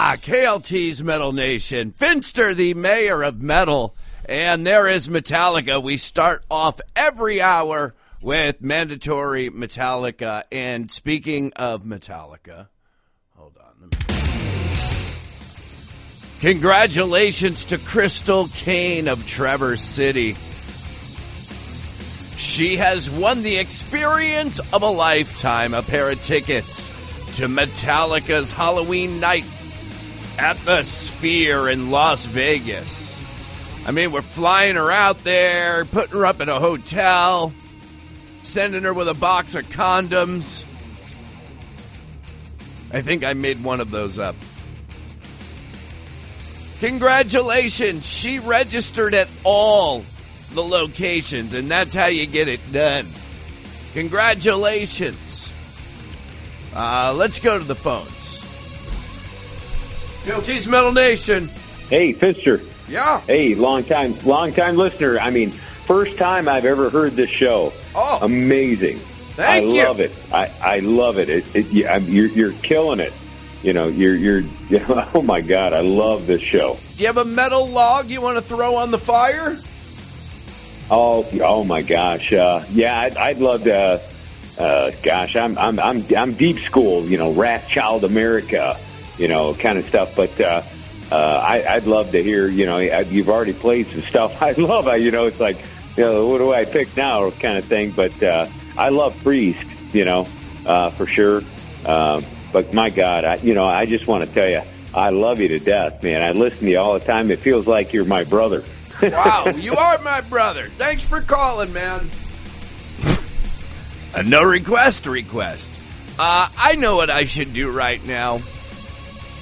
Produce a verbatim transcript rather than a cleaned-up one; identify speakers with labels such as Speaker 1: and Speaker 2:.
Speaker 1: Ah, K L T's Metal Nation. Finster, the mayor of metal. And there is Metallica. We start off every hour with mandatory Metallica. And speaking of Metallica, hold on. Let me... Congratulations to Crystal Kane of Traverse City. She has won the experience of a lifetime, a pair of tickets to Metallica's Halloween night at the Sphere in Las Vegas. I mean, we're flying her out there, putting her up in a hotel, sending her with a box of condoms. I think I made one of those up. Congratulations. She registered at all the locations, and that's how you get it done. Congratulations. Uh, let's go to the phones. K L T's Metal Nation.
Speaker 2: Hey, Finster.
Speaker 1: Yeah.
Speaker 2: Hey, long time, long time listener. I mean, first time I've ever heard this show.
Speaker 1: Oh,
Speaker 2: amazing!
Speaker 1: Thank
Speaker 2: I
Speaker 1: you.
Speaker 2: love it. I, I love it. It, it you, I'm, you're, you're killing it. You know, you're, you're. Oh my God, I love this show.
Speaker 1: Do you have a metal log you want to throw on the fire?
Speaker 2: Oh, oh my gosh. Uh, yeah, I'd, I'd love to. Uh, gosh, I'm, I'm, I'm, I'm deep school. You know, Wrathchild America. You know, kind of stuff. But uh, uh, I, I'd love to hear. You know, you've already played some stuff. I love. You know, it's like, you know, what do I pick now, kind of thing. But uh, I love Priest. You know, uh, for sure. Um, but my God, I, you know, I just want to tell you, I love you to death, man. I listen to you all the time. It feels like you're my brother.
Speaker 1: Wow, you are my brother. Thanks for calling, man. A no request request. Uh, I know what I should do right now.